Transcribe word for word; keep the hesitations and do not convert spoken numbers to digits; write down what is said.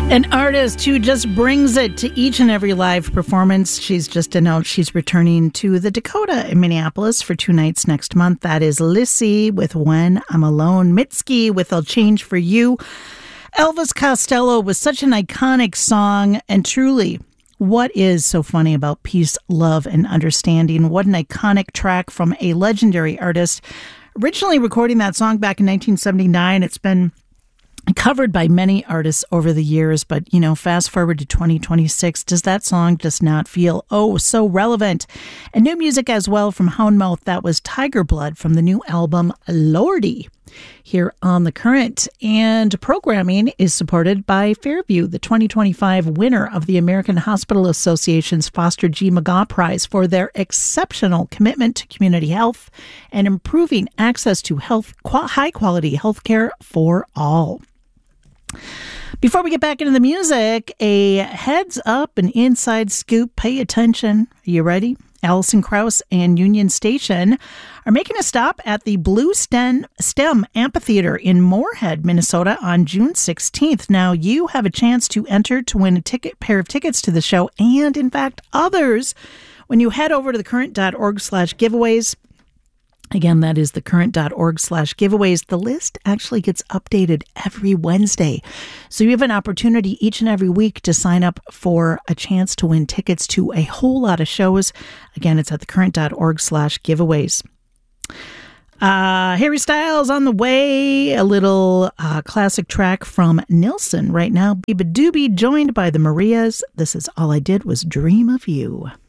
An artist who just brings it to each and every live performance. She's just announced she's returning to the Dakota in Minneapolis for two nights next month. That is Lissy with When I'm Alone, Mitski with I'll Change for You. Elvis Costello was such an iconic song, and truly, what is so funny about peace, love, and understanding? What an iconic track from a legendary artist. Originally recording that song back in nineteen seventy-nine, it's been covered by many artists over the years, but, you know, fast forward to twenty twenty-six, does that song just not feel, oh, so relevant? And new music as well from Houndmouth. That was Tiger Blood from the new album Lordy, here on The Current. And programming is supported by Fairview, the twenty twenty-five winner of the American Hospital Association's Foster G. McGaw Prize for their exceptional commitment to community health and improving access to health, high-quality health care for all. Before we get back into the music, a heads up, an inside scoop. Pay attention. Are you ready? Alison Krauss and Union Station are making a stop at the Blue Stem, Stem Amphitheater in Moorhead, Minnesota on June sixteenth. Now, you have a chance to enter to win a ticket, pair of tickets to the show and, in fact, others when you head over to thecurrent.org slash giveaways. Again, that is thecurrent.org slash giveaways. The list actually gets updated every Wednesday. So you have an opportunity each and every week to sign up for a chance to win tickets to a whole lot of shows. Again, it's at thecurrent.org slash giveaways. Uh, Harry Styles on the way. A little uh, classic track from Nilsson right now. Biba Doobie joined by the Marias. This is All I Did Was Dream of You.